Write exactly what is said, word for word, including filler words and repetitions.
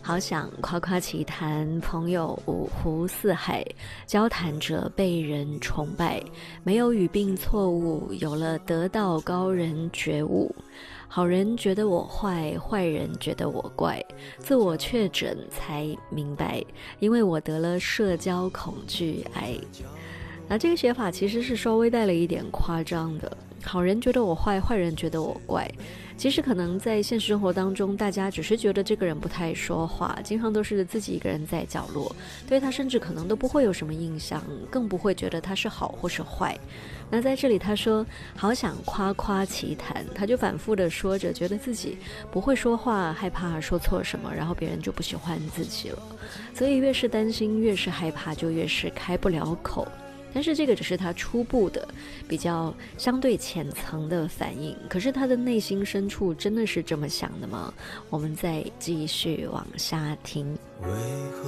好想夸夸其谈，朋友五湖四海，交谈着被人崇拜，没有语病错误，有了得道高人觉悟。好人觉得我坏，坏人觉得我怪，自我确诊才明白，因为我得了社交恐惧癌。那这个写法其实是稍微带了一点夸张的，好人觉得我坏，坏人觉得我怪。其实可能在现实生活当中，大家只是觉得这个人不太说话，经常都是自己一个人在角落，对他甚至可能都不会有什么印象，更不会觉得他是好或是坏。那在这里他说好想夸夸其谈，他就反复的说着，觉得自己不会说话，害怕说错什么，然后别人就不喜欢自己了。所以越是担心，越是害怕，就越是开不了口。但是这个只是他初步的比较相对浅层的反应，可是他的内心深处真的是这么想的吗？我们再继续往下听。